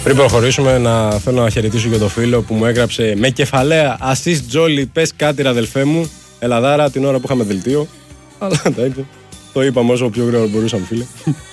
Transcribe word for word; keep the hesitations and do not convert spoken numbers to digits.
Πριν προχωρήσουμε, να θέλω να χαιρετήσω και το φίλο που μου έγραψε με κεφαλαία assist Τζόλι, πες κάτι ρε αδελφέ μου. Ελαδάρα την ώρα που είχαμε δελτίο. Αλλά τα είπε. Το είπαμε όσο πιο γρήγορα μπορούσαμε, φίλε.